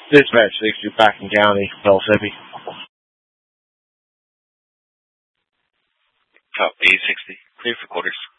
Dispatch 60, Packing County, Mississippi. Copy 60. Clear for quarters.